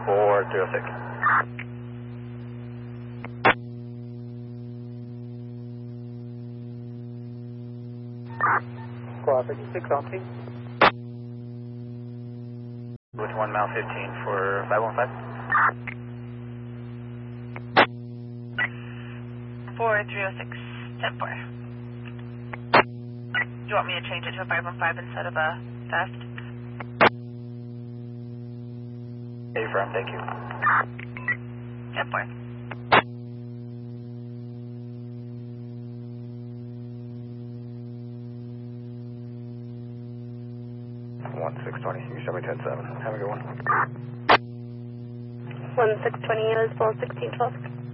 406. Traffic 6 on T. With 1 mile 15 for 515. 4306, 10-4. Do you want me to change it to a 515 instead of a fast? Affirm, thank you. 10-4. One 620, you show me 10-7. Have a good one. 1620 is 41612.